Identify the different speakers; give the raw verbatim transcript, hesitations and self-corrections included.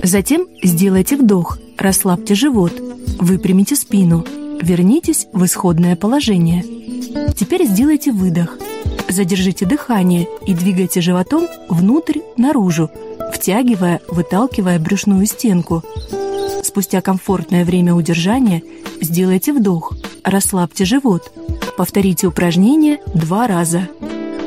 Speaker 1: Затем сделайте вдох, расслабьте живот, выпрямите спину, вернитесь в исходное положение. Теперь сделайте выдох. Задержите дыхание и двигайте животом внутрь-наружу, втягивая, выталкивая брюшную стенку. Спустя комфортное время удержания сделайте вдох, расслабьте живот. Повторите упражнение два раза.